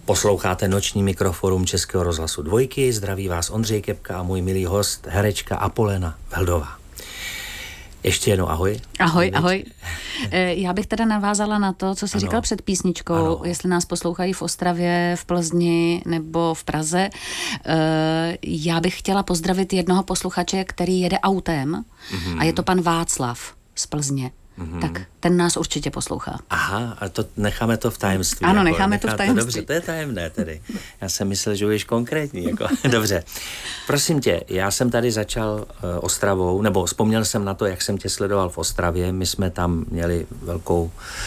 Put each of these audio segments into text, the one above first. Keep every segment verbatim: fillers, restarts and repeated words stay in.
Posloucháte noční mikroforum Českého rozhlasu Dvojky, zdraví vás Ondřej Kepka a můj milý host, herečka Apolena Veldová. Ještě jednou ahoj. Ahoj, ahoj. Já bych teda navázala na to, co jsi ano. říkal před písničkou, ano. jestli nás poslouchají v Ostravě, v Plzni nebo v Praze. Já bych chtěla pozdravit jednoho posluchače, který jede autem mm-hmm. a je to pan Václav z Plzně. Mm-hmm. Tak ten nás určitě poslouchá. Aha, a to necháme to v tajemství. Ano, jako, necháme to v tajemství. Dobře, to je tajemné tedy. Já jsem myslel, že budeš konkrétní. Jako. Dobře. Prosím tě, já jsem tady začal uh, Ostravou, nebo vzpomněl jsem na to, jak jsem tě sledoval v Ostravě. My jsme tam měli velkou,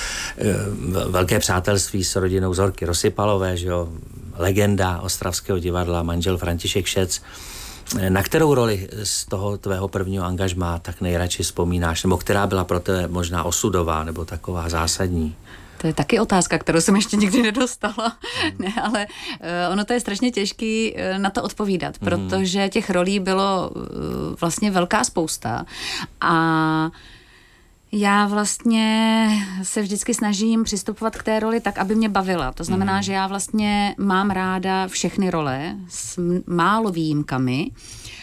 uh, velké přátelství s rodinou Zorky Rosypalové, že jo, legenda ostravského divadla, manžel František Šec. Na kterou roli z toho tvého prvního angažmá tak nejradši vzpomínáš, nebo která byla pro tebe možná osudová, nebo taková zásadní? To je taky otázka, kterou jsem ještě nikdy nedostala. Hmm. Ne, ale uh, ono to je strašně těžký uh, na to odpovídat, hmm. protože těch rolí bylo uh, vlastně velká spousta a já vlastně se vždycky snažím přistupovat k té roli tak, aby mě bavila. To znamená, mm. že já vlastně mám ráda všechny role s málo výjimkami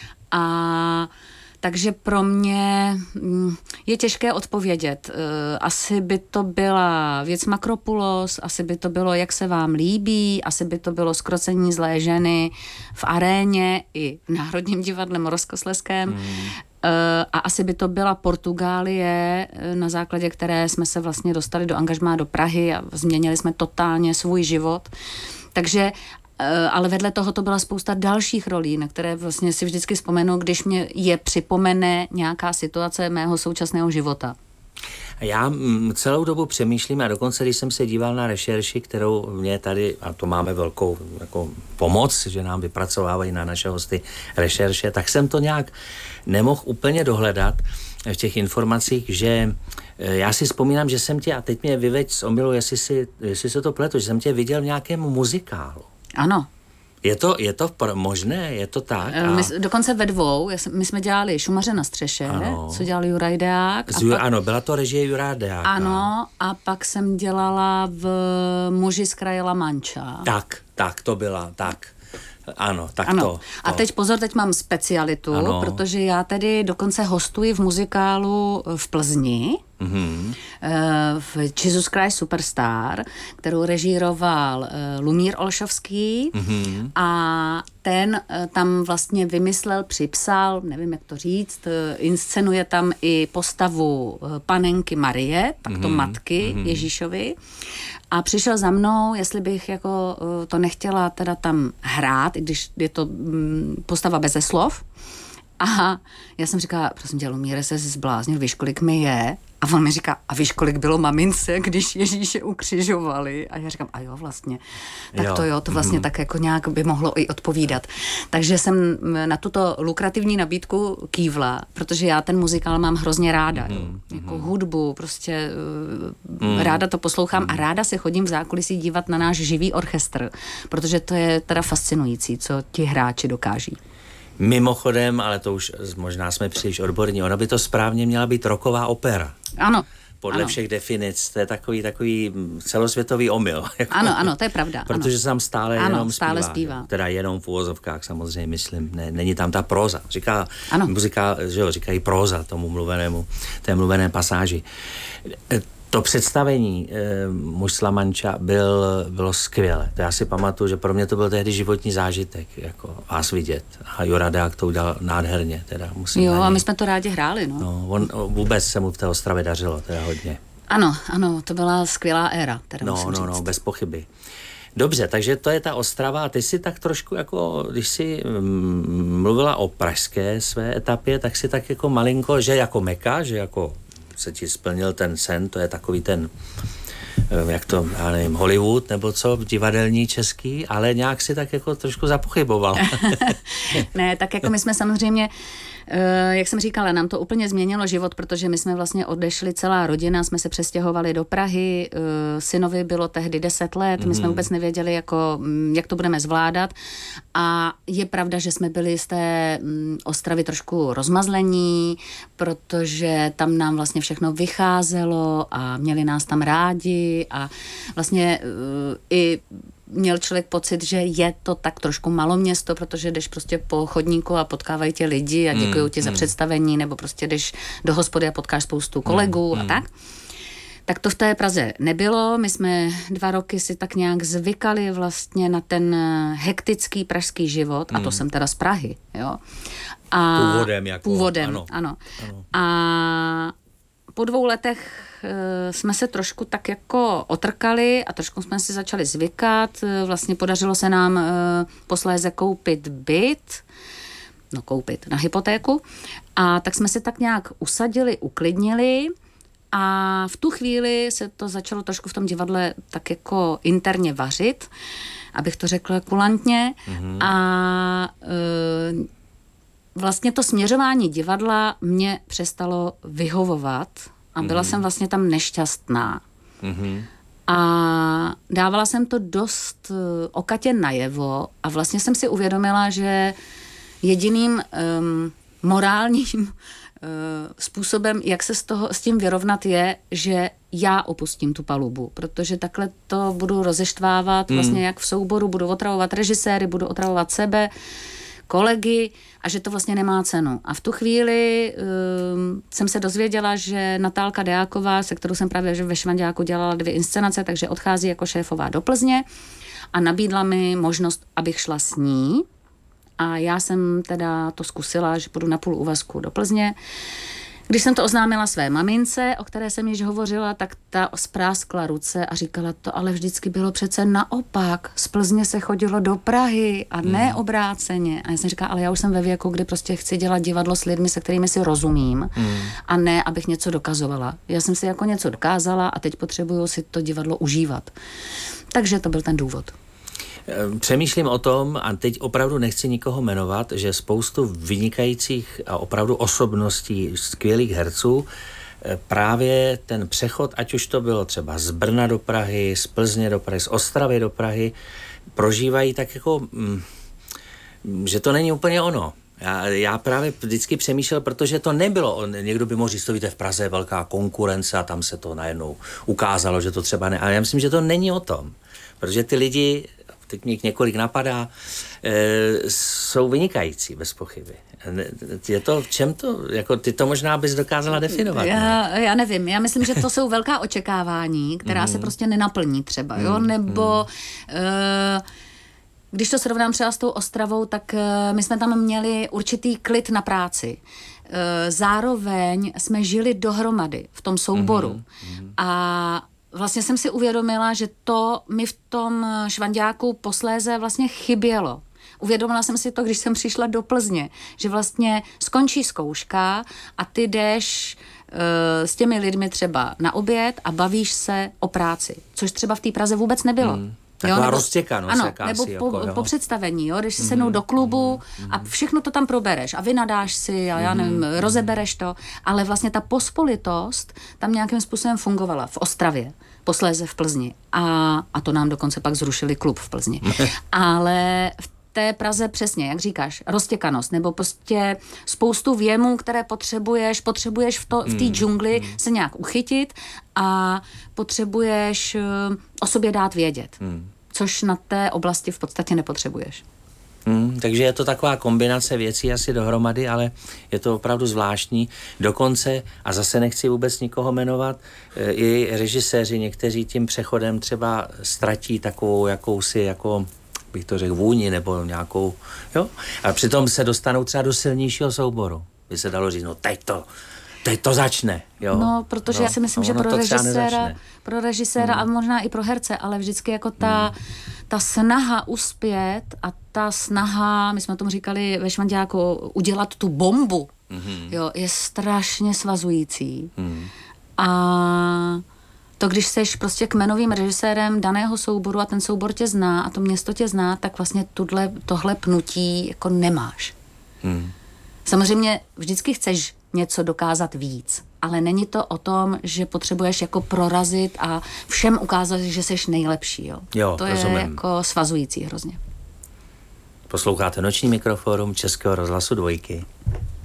a takže pro mě je těžké odpovědět. Asi by to byla věc Makropulos, asi by to bylo Jak se vám líbí, asi by to bylo Zkrocení zlé ženy v Aréně i v Národním divadle Moravskoslezském. Mm. A asi by to byla Portugálie, na základě které jsme se vlastně dostali do angažmá do Prahy a změnili jsme totálně svůj život. Takže, ale vedle toho to byla spousta dalších rolí, na které vlastně si vždycky vzpomenu, když mě je připomene nějaká situace mého současného života. Já celou dobu přemýšlím a dokonce, když jsem se díval na rešerši, kterou mě tady, a to máme velkou jako pomoc, že nám vypracovávají na naše hosty rešerše, tak jsem to nějak nemohl úplně dohledat v těch informacích, že já si vzpomínám, že jsem tě, a teď mě vyveď z omylu, jestli, si, jestli se to pletu, že jsem tě viděl v nějakém muzikálu. Ano. Je to, je to možné? Je to tak? A... My, dokonce ve dvou. My jsme dělali Šumaře na střeše, ano. co dělal Juraj Deák. Z, pak, ano, byla to režie Juraje Deáka. Ano, a pak jsem dělala v Muži z kraje La Mancha. Tak, tak to byla, tak. Ano, tak ano. to, to. A teď pozor, teď mám specialitu, ano. protože já tedy dokonce hostuji v muzikálu v Plzni, mm-hmm. v Jesus Christ Superstar, kterou režíroval Lumír Olšovský mm-hmm. a ten tam vlastně vymyslel, připsal, nevím jak to říct, inscenuje tam i postavu panenky Marie, takto mm-hmm. matky mm-hmm. Ježíšovi. A přišel za mnou, jestli bych jako to nechtěla teda tam hrát, i když je to postava beze slov. A já jsem říkala, prosím tě, Lumíre, se zbláznil, víš, kolik mi je? A on mi říká, a víš, kolik bylo mamince, když Ježíše ukřižovali? A já říkám, a jo, vlastně. Tak jo. to jo, to vlastně mm. tak jako nějak by mohlo i odpovídat. Takže jsem na tuto lukrativní nabídku kývla, protože já ten muzikál mám hrozně ráda. Mm. Jako hudbu, prostě mm. ráda to poslouchám mm. a ráda se chodím v zákulisí dívat na náš živý orchestr, protože to je teda fascinující, co ti hráči dokáží. Mimochodem, ale to už možná jsme příliš odborní, ona by to správně měla být rocková opera. Ano. Podle ano. všech definic, to je takový, takový celosvětový omyl. Jako, ano, ano, to je pravda. Protože ano. se tam stále ano, jenom stále zpívá. zpívá. Teda jenom v uvozovkách samozřejmě, myslím. Ne, není tam ta próza. Říká, ano. muzika, že jo, říkají próza tomu mluvenému, té mluvené pasáži. To představení e, Muž z La Mancha byl, bylo skvělé. To já si pamatuju, že pro mě to byl tehdy životní zážitek, jako vás vidět. A Jura Deák to udělal nádherně. Teda musím jo, a my jsme to rádi hráli, no. no on, vůbec se mu v té Ostravě dařilo, teda hodně. Ano, ano, to byla skvělá éra, teda no, musím no, říct. No, bez pochyby. Dobře, takže to je ta Ostrava a ty si tak trošku jako, když jsi mm, mluvila o pražské své etapě, tak si tak jako malinko, že jako Meka, že jako se ti splnil ten sen, to je takový ten, jak to, já nevím, Hollywood nebo co, divadelní český, ale nějak si tak jako trošku zapochyboval. Ne, tak jako my jsme samozřejmě, jak jsem říkala, nám to úplně změnilo život, protože my jsme vlastně odešli, celá rodina, jsme se přestěhovali do Prahy, synovi bylo tehdy deset let, my jsme vůbec nevěděli, jako, jak to budeme zvládat a je pravda, že jsme byli z té Ostravy trošku rozmazlení, protože tam nám vlastně všechno vycházelo a měli nás tam rádi a vlastně i měl člověk pocit, že je to tak trošku maloměsto, protože jdeš prostě po chodníku a potkávají tě lidi a děkují mm, ti za mm. představení, nebo prostě jdeš do hospody a potkáš spoustu kolegů mm, a tak. Tak to v té Praze nebylo. My jsme dva roky si tak nějak zvykali vlastně na ten hektický pražský život, mm. a to jsem teda z Prahy, jo. A původem jako. Původem, ano. ano. ano. A po dvou letech e, jsme se trošku tak jako otrkali a trošku jsme si začali zvykat. Vlastně podařilo se nám e, posléze koupit byt, no koupit na hypotéku. A tak jsme si tak nějak usadili, uklidnili. A v tu chvíli se to začalo trošku v tom divadle tak jako interně vařit, abych to řekla kulantně. Mm-hmm. A e, vlastně to směřování divadla mě přestalo vyhovovat a byla mm-hmm. jsem vlastně tam nešťastná. Mm-hmm. A dávala jsem to dost okatě najevo a vlastně jsem si uvědomila, že jediným um, morálním způsobem, jak se s, toho, s tím vyrovnat je, že já opustím tu palubu, protože takhle to budu rozeštvávat, mm. vlastně jak v souboru, budu otravovat režiséry, budu otravovat sebe, kolegy a že to vlastně nemá cenu. A v tu chvíli um, jsem se dozvěděla, že Natálka Deáková, se kterou jsem právě ve Švanďáku dělala dvě inscenace, takže odchází jako šéfová do Plzně a nabídla mi možnost, abych šla s ní. A já jsem teda to zkusila, že půjdu na půl úvazku do Plzně. Když jsem to oznámila své mamince, o které jsem již hovořila, tak ta spráskla ruce a říkala to, ale vždycky bylo přece naopak. Z Plzně se chodilo do Prahy a ne mm. obráceně. A já jsem říkala, ale já už jsem ve věku, kdy prostě chci dělat divadlo s lidmi, se kterými si rozumím mm. a ne, abych něco dokazovala. Já jsem si jako něco dokázala a teď potřebuju si to divadlo užívat. Takže to byl ten důvod. Přemýšlím o tom, a teď opravdu nechci nikoho jmenovat, že spoustu vynikajících a opravdu osobností, skvělých herců, právě ten přechod, ať už to bylo třeba z Brna do Prahy, z Plzně do Prahy, z Ostravy do Prahy, prožívají tak jako, že to není úplně ono. Já, já právě vždycky přemýšlel, protože to nebylo, někdo by mohl říct, to víte, v Praze je velká konkurence a tam se to najednou ukázalo, že to třeba ne, ale já myslím, že to není o tom, protože ty lidi, teď mě několik napadá, e, jsou vynikající, bez pochyby. Je to, v čem to, jako ty to možná bys dokázala definovat? Já, já nevím, já myslím, že to jsou velká očekávání, která mm. se prostě nenaplní třeba, jo, mm. nebo mm. E, když to srovnám třeba s tou Ostravou, tak e, my jsme tam měli určitý klid na práci. E, zároveň jsme žili dohromady v tom souboru mm. a vlastně jsem si uvědomila, že to mi v tom Švanďáku posléze vlastně chybělo. Uvědomila jsem si to, když jsem přišla do Plzně, že vlastně skončí zkouška a ty jdeš uh, s těmi lidmi třeba na oběd a bavíš se o práci, což třeba v té Praze vůbec nebylo. Hmm. Taková jo, roztěkanost. Ano, nebo po, jako, po představení, jo, když si sednou mm, do klubu mm, a všechno to tam probereš a vynadáš si a já nevím, mm, rozebereš to, ale vlastně ta pospolitost tam nějakým způsobem fungovala v Ostravě, posléze v Plzni a, a to nám dokonce pak zrušili klub v Plzni. Ale v té Praze přesně, jak říkáš, roztěkanost, nebo prostě spoustu věmů, které potřebuješ, potřebuješ v, to, v té džungli mm. se nějak uchytit a potřebuješ uh, o sobě dát vědět, mm. což na té oblasti v podstatě nepotřebuješ. Mm, takže je to taková kombinace věcí asi dohromady, ale je to opravdu zvláštní. Dokonce, a zase nechci vůbec nikoho jmenovat, i režiséři někteří tím přechodem třeba ztratí takovou jakousi jako bych to řekl, vůni nebo nějakou, jo? A přitom se dostanou třeba do silnějšího souboru. By se dalo říct, no teď to, teď to začne, jo? No, protože no, já si myslím, no, že pro režiséra, pro režiséra hmm. a možná i pro herce, ale vždycky jako ta, hmm. ta snaha uspět a ta snaha, my jsme tomu říkali ve Švanďáku, udělat tu bombu, hmm. jo, je strašně svazující. Hmm. A to, když seš prostě kmenovým režisérem daného souboru a ten soubor tě zná a to město tě zná, tak vlastně tudle, tohle pnutí jako nemáš. Hmm. Samozřejmě vždycky chceš něco dokázat víc, ale není to o tom, že potřebuješ jako prorazit a všem ukázat, že seš nejlepší. Jo? Jo, to rozumím. Je jako svazující hrozně. Posloucháte Noční mikrofórum Českého rozhlasu Dvojky.